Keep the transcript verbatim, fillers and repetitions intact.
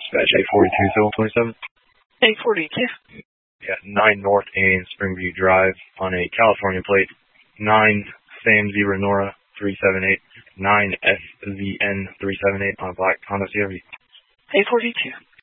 Dispatch eight forty-two, Civil twenty-seven. eight forty-two. Yeah, nine North and Springview Drive on a California plate. nine Sam Zebra Nora three seven eight. nine S Z N three seven eight on a black Honda C R V. eight forty-two.